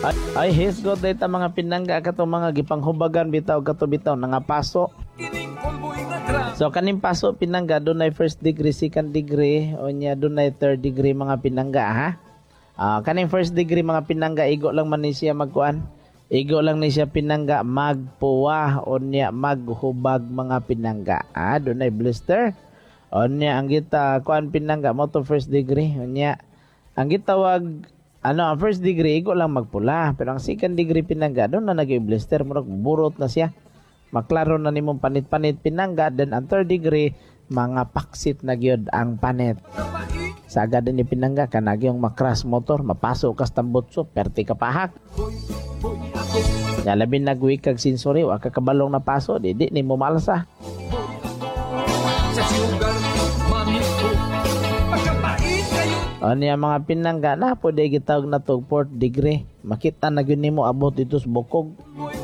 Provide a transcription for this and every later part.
Ay hisgot data mga pinangga kato mga gipanghubagan bitaw kato bitaw nga paso. So kaning paso pinangga dunay first degree, second degree, unya dunay third degree mga pinangga ha. Kaning first degree mga pinangga igo lang man ni siya magkuan. Igo lang ni siya pinangga magpuwa unya maghubag mga pinangga. Dunay blister. Unya ang kita kuan pinangga mo to first degree unya ang gitawag ang first degree, igo lang magpula. Pero ang second degree pinangga, doon na nag-blister. Murag burot na siya. Maklaro na nimong panit-panit pinangga. Then ang third degree, mga paksit na gyud ang panit. Sa agad din ni pinangga, kanag yung makras motor, mapasok ka stambutso, perti ka pahak. Labing nagwi kag sensory, waka kabalong na paso, di ni mo malasa. Sa sugar, mami ko, pagkabait kayo. Niya mga pinangga na pwede gitawag na to fourth degree. Makita na gyud nimo abot dito sa bukog.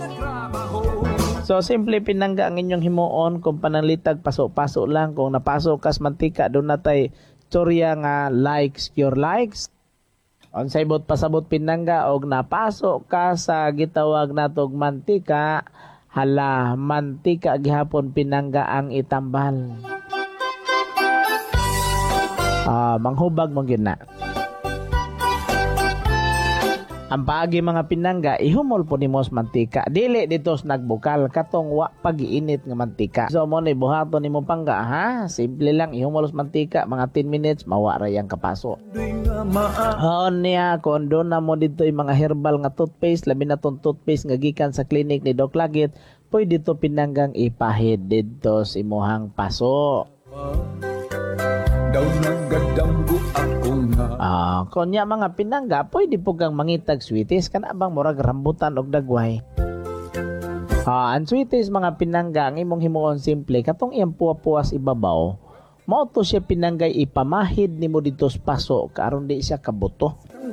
So simple pinangga ang inyong himuon kung pananglitag paso-paso lang. Kung napaso kas mantika doon natay storya nga likes your likes. Unsay bot pasabot pinangga og napaso ka sa gitawag natog mantika, hala mantika gihapon pinangga ang itambal. Manghubag mong yun na. Ang paagi mga pinangga, ihumol po ni mos mantika. Dili dito nagbukal, katong wa pag-iinit nga mantika. So mo ni buhaton ni mo pangga, ha? Simple lang, ihumol mantika, mga 10 minutes, mawara yang kapaso. Niya, kung doon na mo dito yung mga herbal nga toothpaste, labi na tong toothpaste nga gikan sa clinic ni Doc Lagit, pwede dito pinanggang ipahid dito si imuhang paso. Kunya mga pinangga, pwede po kang mangitag sweeties, kana bang murag rambutan og dagway. Ang sweeties mga pinangga, ang imong himuon simple, katong iyang puwa-puwas ibabaw, mao to siya pinanggay ipamahid nimo dito sa paso, karon di siya kabuto.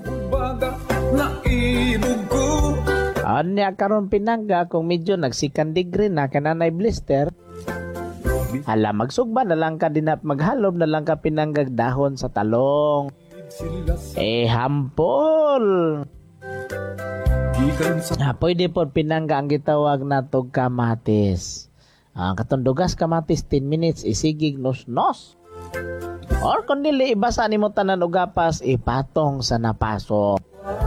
Anya karon pinangga, kung medyo nag-second degree na kananay blister, hala, magsugba na lang ka din at maghalob na lang ka pinanggag dahon sa talong. Hampol! Pwede po pinangga ang gitawag na tog kamatis. Katundugas kamatis 10 minutes isigig nos-nos. Or kung dili ibasa ni mo tanan og gapas ipatong sa napaso.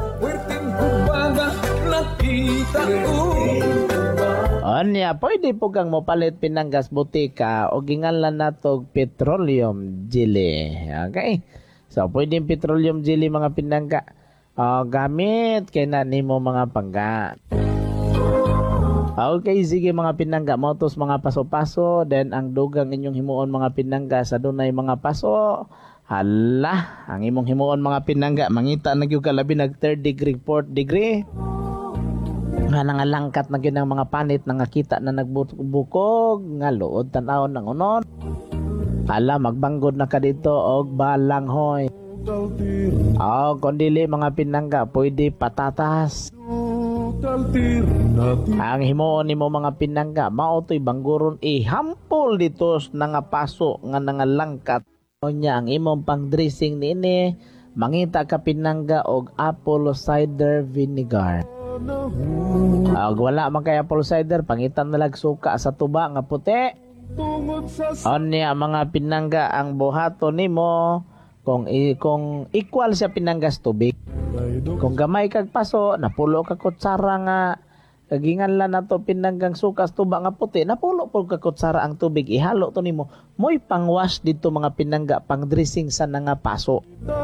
Anya, pwede po kang mopalit pinanggas butika o gingalan natog petroleum jelly. Okay? So, pwede petroleum jelly mga pinangga. Gamit kay na nimo mga pangga. Okay, sige mga pinangga. Motos mga paso-paso. Then, ang dugang inyong himuon mga pinangga sa dunay mga paso. Hala, ang imong himuon mga pinangga. Mangita na yung kalabi nag 3rd degree, 4th degree. Nga nangalangkat na yun ang mga panit na nakita na nagbukog nga luod tanaw ng unon. Hala, magbanggod na ka dito og balanghoy. Kundili mga pinangga, pwede patatas. Ang himuon nimo mga pinangga, mao to'y bangguron ihampol dito na nga paso nga nangalangkat. Nya ang imong pang dressing niini, mangita ka pinangga og apple cider vinegar. Wala man kay apple cider, pangitan na lag suka sa tuba nga puti. Anya mga pinangga ang buhaton nimo kung equal siya pinanggas tubig. Kung gamay kag paso, napulo ka kutsara nga kagingan lang nato pinanggang suka sa tuba nga puti, napulo po ka kutsara ang tubig, ihalo to nimo. Moy pangwash dito mga pinangga, pang dressing sa nga paso.